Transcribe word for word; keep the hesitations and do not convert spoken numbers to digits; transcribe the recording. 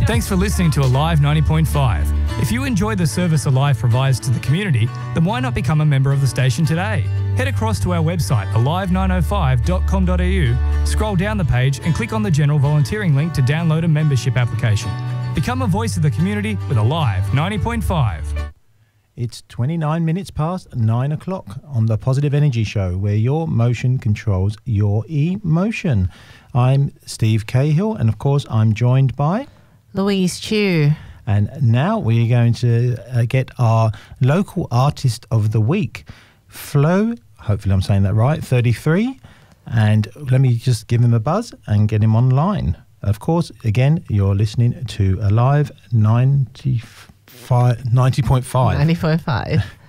Thanks for listening to Alive ninety point five. If you enjoy the service Alive provides to the community, then why not become a member of the station today? Head across to our website, alive nine oh five dot com dot a u, scroll down the page and click on the general volunteering link to download a membership application. Become a voice of the community with Alive ninety point five. It's twenty-nine minutes past nine o'clock on the Positive Energy Show, where your motion controls your emotion. I'm Steve Cahill, and of course I'm joined by Louise Chu. And now we're going to uh, get our local artist of the week, Flo, hopefully I'm saying that right, thirty-three. And let me just give him a buzz and get him online. Of course, again, you're listening to Alive ninety point five. ninety point five.